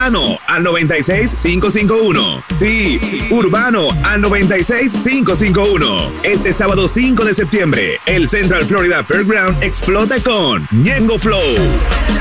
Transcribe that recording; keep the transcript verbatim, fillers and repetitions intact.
Urbano al noventa y seis cinco cinco uno. Sí, sí, Urbano al noventa y seis cinco cinco uno. Este sábado cinco de septiembre, el Central Florida Fairground explota con Ñengo Flow.